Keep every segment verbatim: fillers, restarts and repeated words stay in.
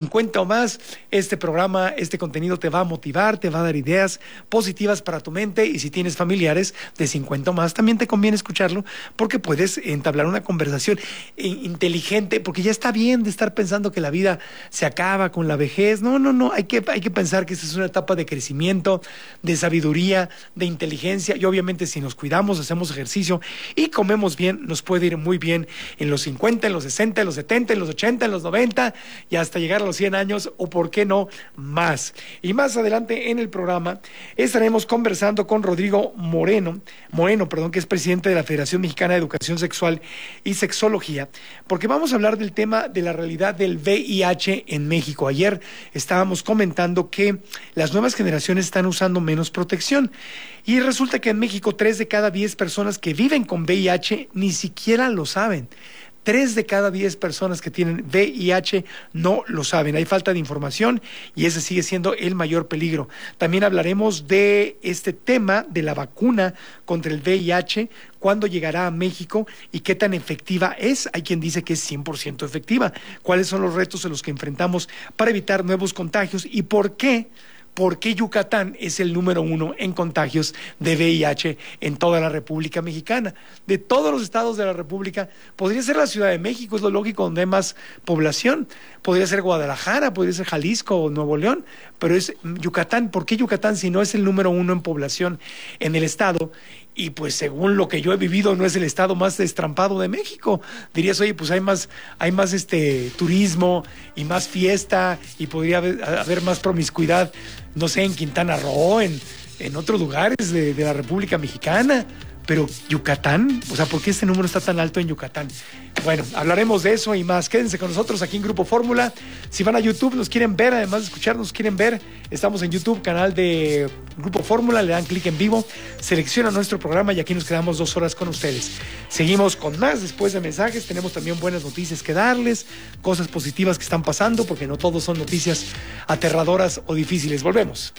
cincuenta o más, este programa, este contenido te va a motivar, te va a dar ideas positivas para tu mente, y si tienes familiares de cincuenta o más, también te conviene escucharlo, porque puedes entablar una conversación inteligente, porque ya está bien de estar pensando que la vida se acaba con la vejez. No, no, no, hay que, hay que pensar que esta es una etapa de crecimiento, de sabiduría, de inteligencia, y obviamente si nos cuidamos, hacemos ejercicio y comemos bien, nos puede ir muy bien en los cincuenta, en los sesenta, en los setenta, en los ochenta, en los noventa y hasta llegar a los cien años, o por qué no más. Y más adelante en el programa estaremos conversando con Rodrigo Moreno, Moreno, perdón, que es presidente de la Federación Mexicana de Educación Sexual y Sexología, porque vamos a hablar del tema de la realidad del V I H en México. Ayer estábamos comentando que las nuevas generaciones están usando menos protección, y resulta que en México tres de cada diez personas que viven con V I H ni siquiera lo saben. Tres de cada diez personas que tienen V I H no lo saben. Hay falta de información y ese sigue siendo el mayor peligro. También hablaremos de este tema de la vacuna contra el V I H, cuándo llegará a México y qué tan efectiva es. Hay quien dice que es cien por ciento efectiva. ¿Cuáles son los retos a los que enfrentamos para evitar nuevos contagios y por qué? ¿Por qué Yucatán es el número uno en contagios de V I H en toda la República Mexicana? De todos los estados de la República, podría ser la Ciudad de México, es lo lógico, donde hay más población. Podría ser Guadalajara, podría ser Jalisco o Nuevo León, pero es Yucatán. ¿Por qué Yucatán si no es el número uno en población en el estado? Y pues según lo que yo he vivido, no es el estado más destrampado de México. Dirías, oye, pues hay más, hay más este turismo y más fiesta, y podría haber, haber más promiscuidad, no sé, en Quintana Roo, en, en otros lugares de, de la República Mexicana. Pero Yucatán, o sea, ¿por qué este número está tan alto en Yucatán? Bueno, hablaremos de eso y más. Quédense con nosotros aquí en Grupo Fórmula. Si van a YouTube, nos quieren ver, además de escucharnos, quieren ver, estamos en YouTube, canal de Grupo Fórmula, le dan clic en vivo, seleccionan nuestro programa y aquí nos quedamos dos horas con ustedes. Seguimos con más después de mensajes, tenemos también buenas noticias que darles, cosas positivas que están pasando, porque no todos son noticias aterradoras o difíciles. Volvemos.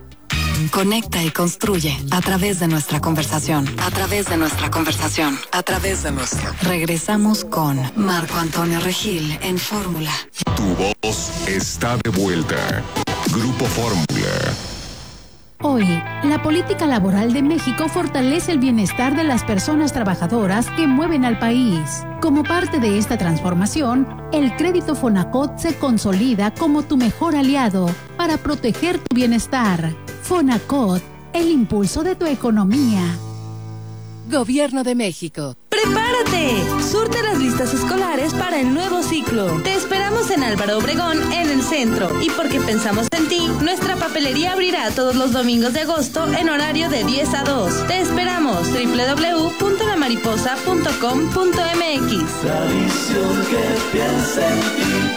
Conecta y construye a través de nuestra conversación, a través de nuestra conversación, a través de nuestra. Regresamos con Marco Antonio Regil en Fórmula. Tu voz está de vuelta. Grupo Fórmula. Hoy, la política laboral de México fortalece el bienestar de las personas trabajadoras que mueven al país. Como parte de esta transformación, el crédito Fonacot se consolida como tu mejor aliado para proteger tu bienestar. Fonacot, el impulso de tu economía. Gobierno de México. ¡Prepárate! Surte las listas escolares para el nuevo ciclo. Te esperamos en Álvaro Obregón, en el centro. Y porque pensamos en ti, nuestra papelería abrirá todos los domingos de agosto en horario de diez a dos. Te esperamos. doble u doble u doble u punto la mariposa punto com punto m x. Tradición que piensa en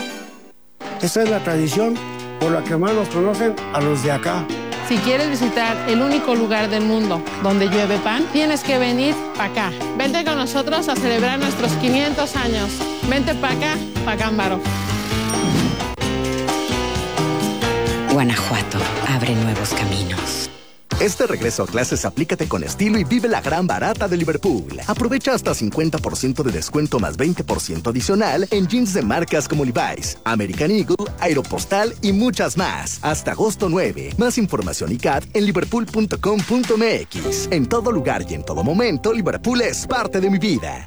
ti. Esta es la tradición por la que más nos conocen a los de acá. Si quieres visitar el único lugar del mundo donde llueve pan, tienes que venir para acá. Vente con nosotros a celebrar nuestros quinientos años. Vente para acá, pa' Cámbaro. Guanajuato abre nuevos caminos. Este regreso a clases aplícate con estilo y vive la gran barata de Liverpool. Aprovecha hasta cincuenta por ciento de descuento más veinte por ciento adicional en jeans de marcas como Levi's, American Eagle, Aeropostal y muchas más. Hasta agosto nueve. Más información y C A T en liverpool punto com punto m x. En todo lugar y en todo momento, Liverpool es parte de mi vida.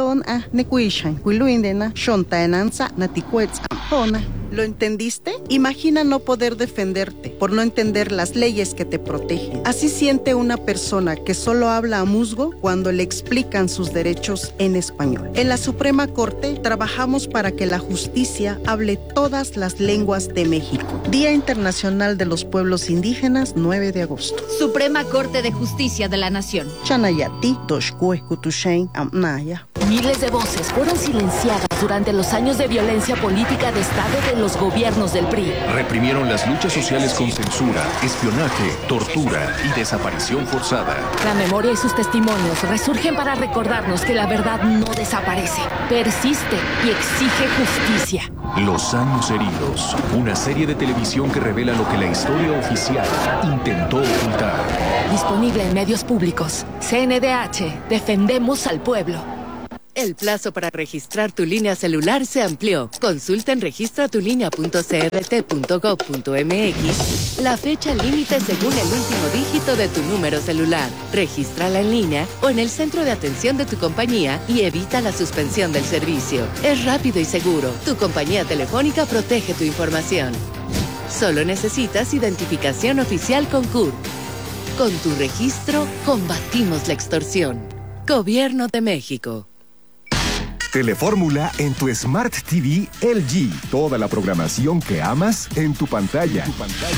¿Lo entendiste? Imagina no poder defenderte por no entender las leyes que te protegen. Así siente una persona que solo habla a musgo cuando le explican sus derechos en español. En la Suprema Corte trabajamos para que la justicia hable todas las lenguas de México. Día Internacional de los Pueblos Indígenas, nueve de agosto. Suprema Corte de Justicia de la Nación. Chanayati, Toshkue, Kutushain, Amnaya. Miles de voces fueron silenciadas durante los años de violencia política de Estado de los gobiernos del P R I. Reprimieron las luchas sociales con censura, espionaje, tortura y desaparición forzada. La memoria y sus testimonios resurgen para recordarnos que la verdad no desaparece, persiste y exige justicia. Los años heridos, una serie de televisión que revela lo que la historia oficial intentó ocultar. Disponible en medios públicos. C N D H, defendemos al pueblo. El plazo para registrar tu línea celular se amplió. Consulta en registra tu línea punto c r t punto gov punto m x la fecha límite según el último dígito de tu número celular. Regístrala en línea o en el centro de atención de tu compañía y evita la suspensión del servicio. Es rápido y seguro. Tu compañía telefónica protege tu información. Solo necesitas identificación oficial con C U R. Con tu registro, combatimos la extorsión. Gobierno de México. Telefórmula en tu Smart T V L G. Toda la programación que amas en tu pantalla. Tu pantalla.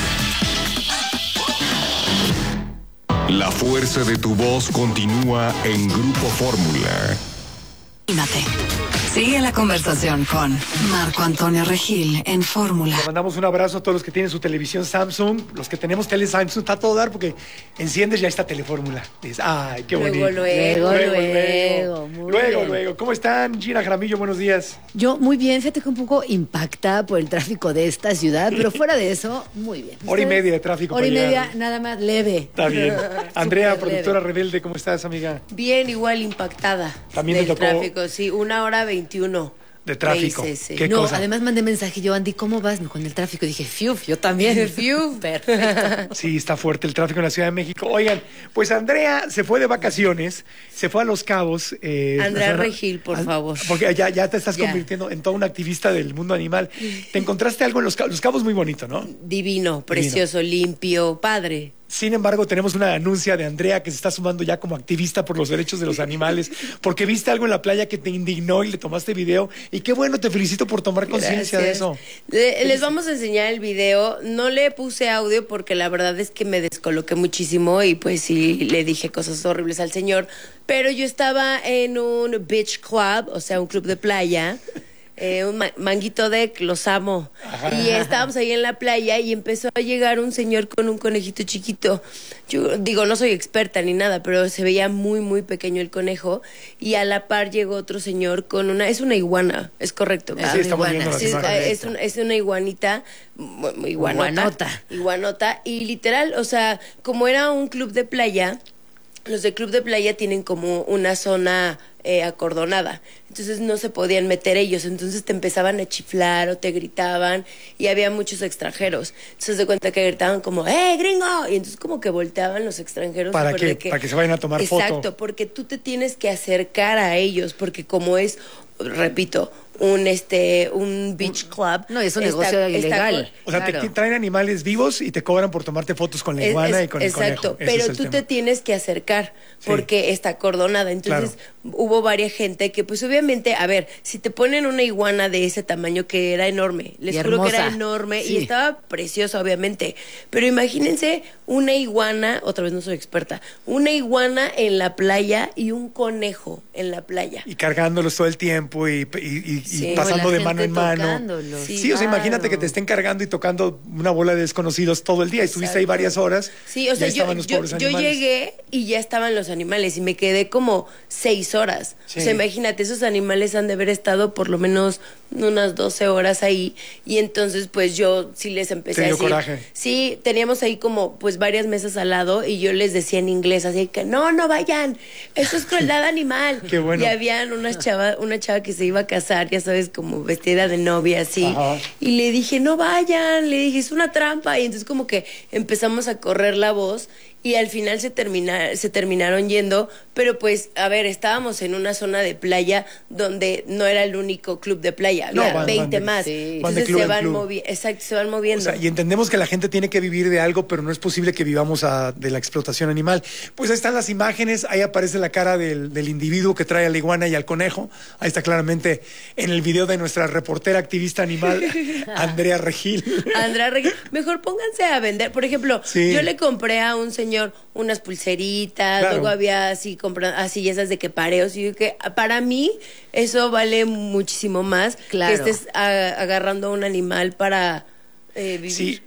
La fuerza de tu voz continúa en Grupo Fórmula. Imagínate. Sigue la conversación con Marco Antonio Regil en Fórmula. Le mandamos un abrazo a todos los que tienen su televisión Samsung, los que tenemos tele Samsung, está a todo dar porque enciendes ya está Telefórmula. Dices, ay, qué bonito. Luego, luego, luego, luego. Luego, luego, luego. ¿Cómo están? Gina Jaramillo, buenos días. Yo muy bien, fíjate que un poco impactada por el tráfico de esta ciudad, pero fuera de eso, muy bien. Hora y media de tráfico. Hora y para media, llegar. nada más leve. Está bien. Andrea, Súper productora leve. rebelde, ¿cómo estás, amiga? Bien, igual impactada. También del te tocó tráfico, sí, una hora veintiuno. de tráfico. Me hice, sí. ¿Qué no, cosa? además mandé mensaje yo, Andy, ¿cómo vas con el tráfico? Y dije, fiu, yo también. Fiu. Perfecto. Sí, está fuerte el tráfico en la Ciudad de México. Oigan, pues Andrea se fue de vacaciones, se fue a Los Cabos. Eh, Andrea Nacional- Regil, por An- favor. Porque ya, ya te estás Ya. convirtiendo en toda una activista del mundo animal. ¿Te encontraste algo en Los Cabos? Los Cabos muy bonito, ¿no? Divino, precioso, limpio, padre. Sin embargo, tenemos una denuncia de Andrea que se está sumando ya como activista por los derechos de los animales, porque viste algo en la playa que te indignó y le tomaste video. Y qué bueno, te felicito por tomar conciencia de Gracias. eso. Le- les vamos a enseñar el video. No le puse audio porque la verdad es que me descoloqué muchísimo y pues sí le dije cosas horribles al señor. Pero yo estaba en un beach club, o sea, un club de playa. Eh, un ma- manguito deck, los amo. Y estábamos ahí en la playa y empezó a llegar un señor con un conejito chiquito. Yo digo, no soy experta ni nada, pero se veía muy, muy pequeño el conejo. Y a la par llegó otro señor con una, es una iguana, es correcto. Sí, ¿verdad? estamos viendo las Sí, es, imágenes. es un- es una iguanita, mu- mu- iguanota, Iguanota. iguanota. Y literal, o sea, como era un club de playa, los de club de playa tienen como una zona eh, acordonada, entonces no se podían meter ellos, entonces te empezaban a chiflar o te gritaban y había muchos extranjeros, entonces de cuenta que gritaban como ¡eh, gringo! Y entonces como que volteaban los extranjeros. ¿Para súper qué? de que- Para que se vayan a tomar foto. Exacto, porque tú te tienes que acercar a ellos, porque como es, repito, un este un beach club. No, es un está- negocio está ilegal. con- O sea, Claro. te traen animales vivos y te cobran por tomarte fotos con la Es- iguana es- y con el exacto, conejo. Ese pero es el tú tema. te tienes que acercar porque está acordonada. Entonces hubo varias gente que, pues obviamente, a ver, si te ponen una iguana de ese tamaño que era enorme, les Y juro que era hermosa. enorme Sí. y estaba preciosa, obviamente. Pero imagínense una iguana, otra vez no soy experta, una iguana en la playa y un conejo en la playa. Y cargándolos todo el tiempo y, y- y- y Sí. pasando O la de mano gente en mano. tocándolos. Sí, Sí, o sea, claro. imagínate que te estén cargando y tocando una bola de desconocidos todo el día. Estuviste ahí Exacto. varias horas. Sí, o y sea, ahí yo, estaban los yo, pobres yo animales. llegué y ya estaban los animales y me quedé como seis horas. Sí. O sea, imagínate, esos animales han de haber estado por lo menos unas doce horas ahí y entonces pues yo sí les empecé Te a dio decir. coraje. Sí, teníamos ahí como pues varias mesas al lado y yo les decía en inglés así que no, no vayan, eso es crueldad animal. Qué bueno. Y habían unas chava, una chava que se iba a casar, ya sabes, como vestida de novia así. Ajá. Y le dije, no vayan, le dije, es una trampa. Y entonces como que empezamos a correr la voz y al final se, termina, se terminaron yendo. Pero pues, a ver, estábamos en una zona de playa donde no era el único club de playa, No, había van- veinte van de- más. sí. Van de Entonces club se en van, club. movi exacto, se van O moviendo. sea, y entendemos que la gente tiene que vivir de algo, pero no es posible que vivamos a- de la explotación animal. Pues ahí están las imágenes, ahí aparece la cara del, del individuo que trae a la iguana y al conejo. Ahí está claramente en el video de nuestra reportera activista animal, Andrea Regil. Andrea Regil, mejor pónganse a vender. Por ejemplo, Sí. yo le compré a un señor unas pulseritas, Claro. luego había así compra- así esas de que pareos. Y yo que para mí eso vale muchísimo más Claro. que estés a- agarrando a un animal para eh, vivir. Sí,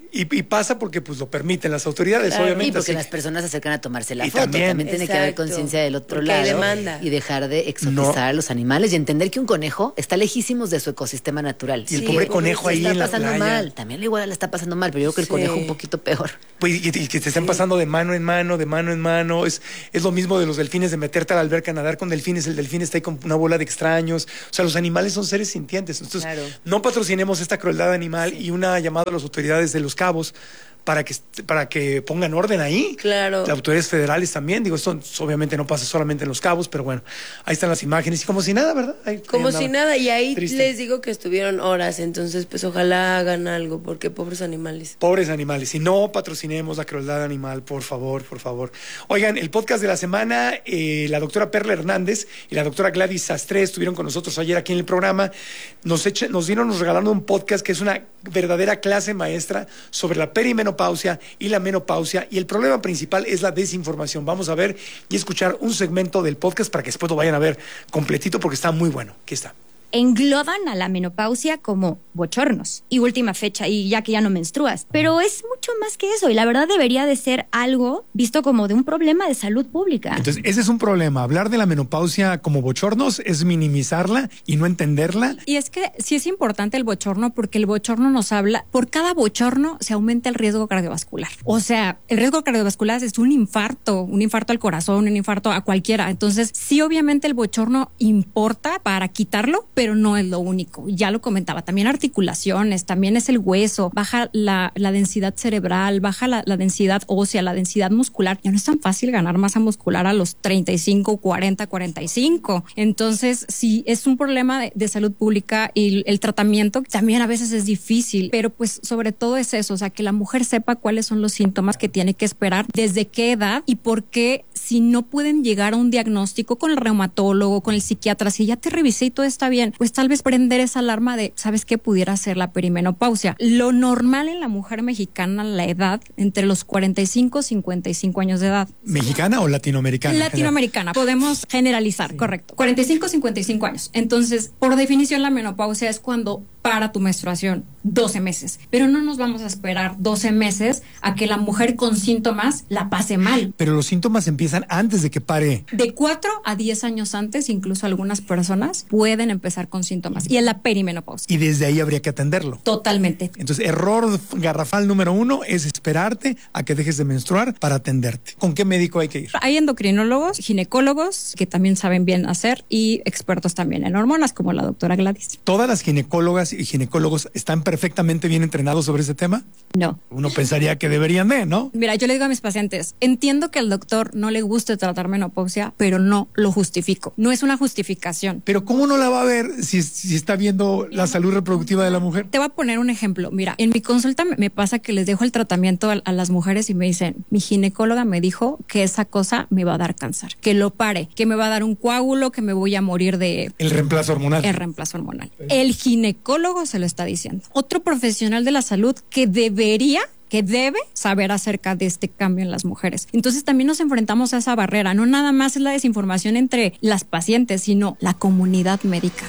Y, y pasa porque pues lo permiten las autoridades, claro, obviamente. Y porque así. las personas se acercan a tomarse la Y foto. también, También tiene exacto, que haber conciencia del otro porque hay lado. demanda. Y dejar de exotizar No. a los animales y entender que un conejo está lejísimos de su ecosistema natural. Y el Sí, pobre el conejo Se ahí está en la pasando playa. mal. También la iguana la está pasando mal, pero yo creo que el Sí. conejo un poquito peor. Pues, y, y que te estén pasando de mano en mano, de mano en mano. Es, es lo mismo de los delfines, de meterte a la alberca a nadar con delfines. El delfín está ahí con una bola de extraños. O sea, los animales son seres sintientes. Entonces, Claro. no patrocinemos esta crueldad animal y una llamada a las autoridades de Los Cabos para que, para que pongan orden ahí. Claro. Las autoridades federales también. Digo, esto obviamente no pasa solamente en Los Cabos, pero bueno, ahí están las imágenes. Y como si nada, ¿verdad? Ahí- Como ahí si andaba. nada, y ahí Triste. les digo que estuvieron horas, entonces pues ojalá hagan algo, porque pobres animales. Pobres animales. Y no patrocinemos la crueldad animal, por favor, por favor. Oigan, el podcast de la semana, eh, la doctora Perla Hernández y la doctora Gladys Sastre estuvieron con nosotros ayer aquí en el programa. Nos, echa, nos dieron, nos regalaron un podcast que es una verdadera clase maestra sobre la perimenopausia y la menopausia. Y el problema principal es la desinformación. Vamos a ver y escuchar un segmento del podcast para que después lo vayan a ver completito porque está muy bueno. Aquí está. Engloban a la menopausia como bochornos y última fecha y ya que ya no menstruas. Pero es mucho más que eso y la verdad debería de ser algo visto como de un problema de salud pública. Entonces, ese es un problema. Hablar de la menopausia como bochornos es minimizarla y no entenderla. Y es que sí es importante el bochorno porque el bochorno nos habla, por cada bochorno se aumenta el riesgo cardiovascular. O sea, el riesgo cardiovascular es un infarto, un infarto al corazón, un infarto a cualquiera. Entonces, sí, obviamente el bochorno importa para quitarlo, pero no es lo único. Ya lo comentaba, también articulaciones, también es el hueso, baja la, la densidad cerebral, baja la, la densidad ósea, la densidad muscular. Ya no es tan fácil ganar masa muscular a los treinta y cinco, cuarenta, cuarenta y cinco. Entonces, sí, es un problema de, de salud pública y el, el tratamiento también a veces es difícil, pero pues sobre todo es eso, o sea, que la mujer sepa cuáles son los síntomas que tiene que esperar, desde qué edad y por qué si no pueden llegar a un diagnóstico con el reumatólogo, con el psiquiatra, si ya te revisé y todo está bien, pues tal vez prender esa alarma de, ¿sabes qué? Pudiera ser la perimenopausia. Lo normal en la mujer mexicana, la edad, entre los cuarenta y cinco y cincuenta y cinco años de edad. ¿Mexicana o latinoamericana? Latinoamericana, podemos generalizar, sí. Correcto. cuarenta y cinco, cincuenta y cinco años. Entonces, por definición, la menopausia es cuando para tu menstruación, doce meses. Pero no nos vamos a esperar doce meses a que la mujer con síntomas la pase mal. Pero los síntomas empiezan antes de que pare. De cuatro a diez años antes, incluso algunas personas pueden empezar con síntomas. Y es la perimenopausia. Y desde ahí habría que atenderlo. Totalmente. Entonces, error garrafal número uno es esperarte a que dejes de menstruar para atenderte. ¿Con qué médico hay que ir? Hay endocrinólogos, ginecólogos, que también saben bien hacer, y expertos también en hormonas, como la doctora Gladys. ¿Todas las ginecólogas y ginecólogos están perfectamente bien entrenados sobre ese tema? No. Uno pensaría que deberían de, ¿no? Mira, yo le digo a mis pacientes, entiendo que al doctor no le guste tratar menopausia, pero no lo justifico. No es una justificación. Pero ¿cómo no la va a ver si, si está viendo la salud reproductiva de la mujer? Te voy a poner un ejemplo. Mira, en mi consulta me pasa que les dejo el tratamiento a, a las mujeres y me dicen, mi ginecóloga me dijo que esa cosa me va a dar cáncer, que lo pare, que me va a dar un coágulo, que me voy a morir de... El reemplazo hormonal. El reemplazo hormonal. El ginecólogo se lo está diciendo. Otro profesional de la salud que debería que debe saber acerca de este cambio en las mujeres. Entonces también nos enfrentamos a esa barrera. No nada más es la desinformación entre las pacientes, sino la comunidad médica.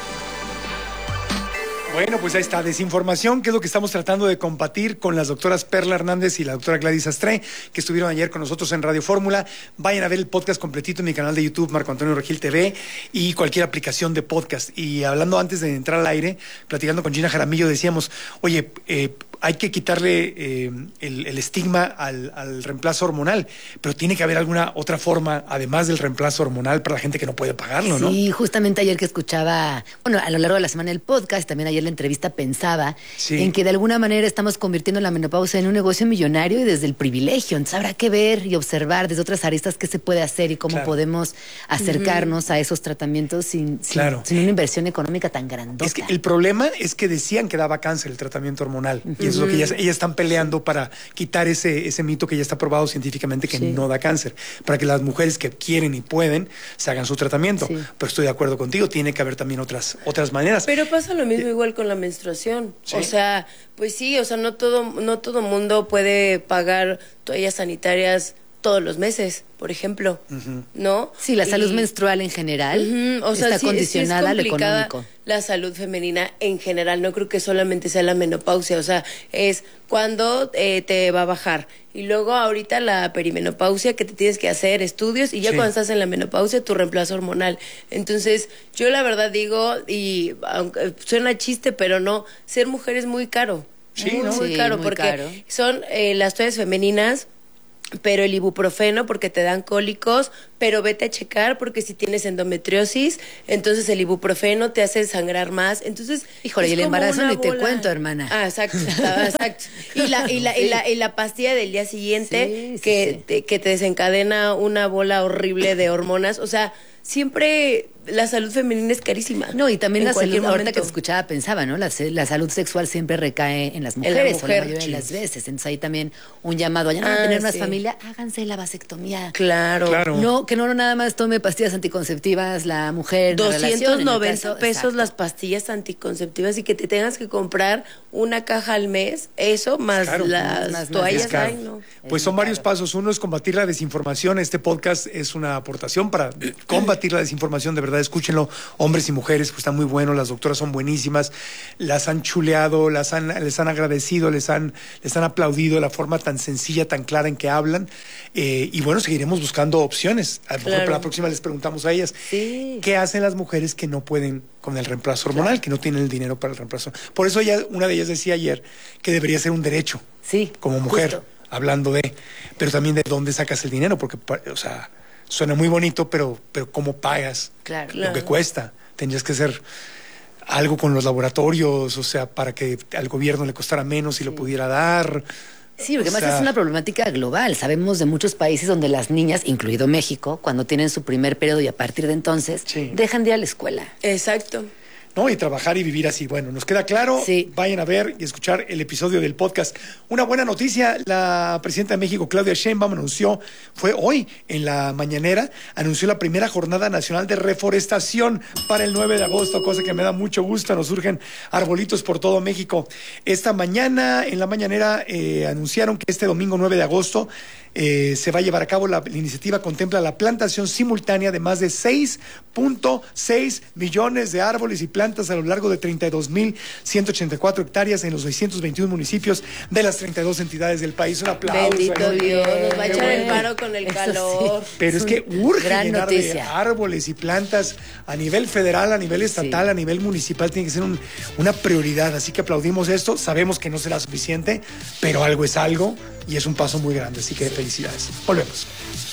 Bueno, pues ahí está, desinformación, que es lo que estamos tratando de combatir con las doctoras Perla Hernández y la doctora Gladys Sastre, que estuvieron ayer con nosotros en Radio Fórmula. Vayan a ver el podcast completito en mi canal de YouTube, Marco Antonio Regil T V, y cualquier aplicación de podcast. Y hablando antes de entrar al aire, platicando con Gina Jaramillo, decíamos, oye, eh, hay que quitarle eh, el, el estigma al, al reemplazo hormonal, pero tiene que haber alguna otra forma, además del reemplazo hormonal, para la gente que no puede pagarlo, ¿no? Sí, justamente ayer que escuchaba, bueno, a lo largo de la semana el podcast, también ayer la entrevista pensaba sí. en que de alguna manera estamos convirtiendo la menopausia en un negocio millonario y desde el privilegio. Entonces habrá que ver y observar desde otras aristas qué se puede hacer y cómo claro. podemos acercarnos uh-huh. a esos tratamientos sin, sin, claro. sin una inversión económica tan grandota. Es que el problema es que decían que daba cáncer el tratamiento hormonal. Uh-huh. Y eso es lo que ellas, ellas están peleando para quitar ese, ese mito que ya está probado científicamente que sí. no da cáncer. Para que las mujeres que quieren y pueden se hagan su tratamiento. Sí. Pero estoy de acuerdo contigo, tiene que haber también otras, otras maneras. Pero pasa lo mismo eh, igual con la menstruación. ¿Sí? O sea, pues sí, o sea, no todo, no todo mundo puede pagar toallas sanitarias todos los meses, por ejemplo, uh-huh. ¿no? Sí, la salud y, menstrual en general uh-huh. o sea, está sí, condicionada sí es a lo económico. La salud femenina en general, no creo que solamente sea la menopausia, o sea, es cuando eh, te va a bajar. Y luego ahorita la perimenopausia, que te tienes que hacer estudios, y ya sí. cuando estás en la menopausia, tu reemplazo hormonal. Entonces, yo la verdad digo, y aunque suena chiste, pero no, ser mujer es muy caro. Sí, muy, ¿no? muy sí, caro, muy porque caro. son eh, las toallas femeninas, pero el ibuprofeno porque te dan cólicos, pero vete a checar porque si tienes endometriosis, entonces el ibuprofeno te hace sangrar más. Entonces, híjole, y el embarazo ni te cuento, hermana. Ah, exacto, exacto. Y la, y la, sí. y la, y la pastilla del día siguiente sí, sí, que, sí. Te, que te desencadena una bola horrible de hormonas. O sea, siempre la salud femenina es carísima. No, y también la salud, momento. ahorita que te escuchaba pensaba, ¿no? La, la salud sexual siempre recae en las mujeres, en la mujer, o la mayoría sí. de las veces. Entonces ahí también un llamado, ya no van ah, a tener más sí. familia, háganse la vasectomía. Claro. claro. No, que no nada más tome pastillas anticonceptivas la mujer. doscientos noventa caso, pesos exacto. las pastillas anticonceptivas y que te tengas que comprar una caja al mes, eso más claro, las más, toallas. más ay, no. Pues son varios pasos. Uno es combatir la desinformación. Este podcast es una aportación para combatir la desinformación. De verdad, escúchenlo, hombres y mujeres, pues está muy bueno. Las doctoras son buenísimas. Las han chuleado, las han, les han agradecido, les han, les han aplaudido la forma tan sencilla, tan clara en que hablan. Eh, y bueno, seguiremos buscando opciones. A lo mejor Claro. para la próxima les preguntamos a ellas Sí. qué hacen las mujeres que no pueden con el reemplazo hormonal, claro. que no tienen el dinero para el reemplazo. Por eso ella, una de ellas decía ayer que debería ser un derecho, sí, como mujer, justo. hablando de, pero también de dónde sacas el dinero, porque, o sea, suena muy bonito, pero, pero ¿cómo pagas claro, lo claro. que cuesta? Tendrías que hacer algo con los laboratorios, o sea, para que al gobierno le costara menos y sí. lo pudiera dar. Sí, porque o además sea, es una problemática global. Sabemos de muchos países donde las niñas, incluido México, cuando tienen su primer periodo y a partir de entonces, sí. dejan de ir a la escuela. Exacto. ¿No? Y trabajar y vivir así. Bueno, nos queda claro. Sí. Vayan a ver y escuchar el episodio del podcast. Una buena noticia, la presidenta de México, Claudia Sheinbaum, anunció, fue hoy en la mañanera, anunció la primera jornada nacional de reforestación para el nueve de agosto, cosa que me da mucho gusto. Nos surgen arbolitos por todo México. Esta mañana, en la mañanera, eh, anunciaron que este domingo nueve de agosto Eh, se va a llevar a cabo. La, la iniciativa contempla la plantación simultánea de más de seis punto seis millones de árboles y plantas a lo largo de treinta y dos mil ciento ochenta y cuatro hectáreas en los seiscientos veintiún municipios de las treinta y dos entidades del país. Un aplauso. Bendito Dios, nos va a echar bueno. el paro con el Eso calor. sí. Pero es que urge Gran llenar noticia. de árboles y plantas a nivel federal, a nivel estatal, Sí. a nivel municipal. Tiene que ser un, una prioridad. Así que aplaudimos esto. Sabemos que no será suficiente, pero algo es algo y es un paso muy grande. Así que felicidades. Volvemos.